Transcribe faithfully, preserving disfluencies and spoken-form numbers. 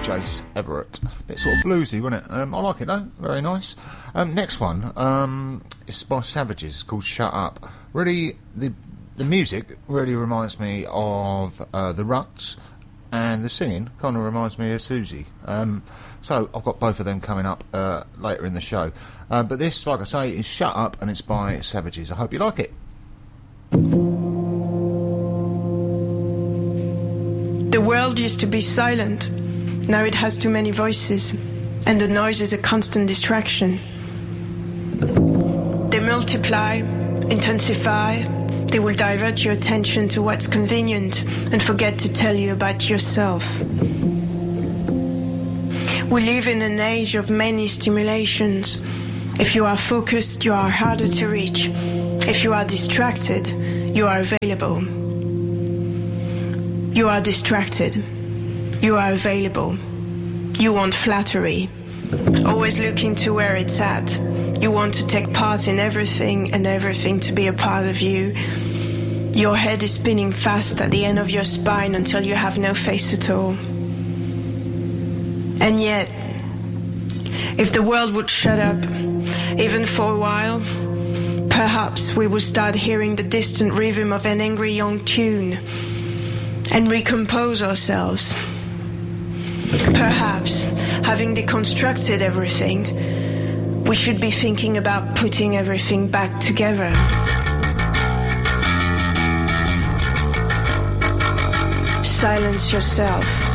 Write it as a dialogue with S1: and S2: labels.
S1: Jace Everett. Bit sort of bluesy, wasn't it? Um, I like it though, very nice. Um, next one um, is by Savages, called Shut Up. Really, the the music really reminds me of uh, the Ruts, and the singing kind of reminds me of Susie. Um, so I've got both of them coming up uh, later in the show. Uh, but this, like I say, is Shut Up, and it's by Savages. I hope you like it.
S2: The world used to be silent. Now it has too many voices, and the noise is a constant distraction. They multiply, intensify. They will divert your attention to what's convenient and forget to tell you about yourself. We live in an age of many stimulations. If you are focused, you are harder to reach. If you are distracted, you are available. You are distracted. You are available. You want flattery. Always looking to where it's at. You want to take part in everything and everything to be a part of you. Your head is spinning fast at the end of your spine until you have no face at all. And yet, if the world would shut up, even for a while, perhaps we would start hearing the distant rhythm of an angry young tune and recompose ourselves. Perhaps, having deconstructed everything, we should be thinking about putting everything back together. Silence yourself.